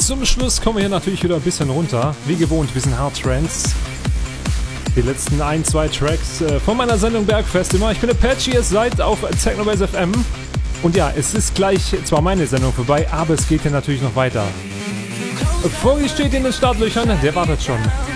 Zum Schluss kommen wir hier natürlich wieder ein bisschen runter. Wie gewohnt, ein bisschen Hard Trance. Die letzten 1-2 Tracks von meiner Sendung Bergfest immer. Ich bin Apache, ihr seid auf Technobase FM. Und ja, es ist gleich zwar meine Sendung vorbei, aber es geht hier natürlich noch weiter. Vogel steht in den Startlöchern, der wartet schon.